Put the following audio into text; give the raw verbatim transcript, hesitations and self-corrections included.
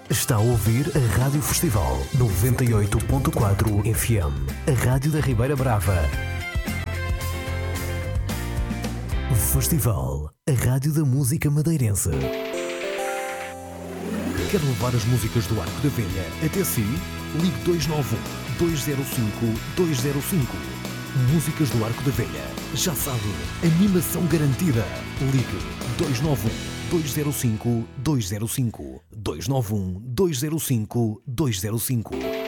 Está a ouvir a Rádio Festival noventa e oito ponto quatro F M, a Rádio da Ribeira Brava. Festival, a Rádio da Música Madeirense. Quer levar as músicas do Arco da Velha até si? Ligue dois nove um, dois zero cinco, dois zero cinco. Músicas do Arco da Velha. Já sabe, animação garantida. Ligue dois nove um, dois zero cinco, dois zero cinco. dois nove um, dois zero cinco, dois zero cinco.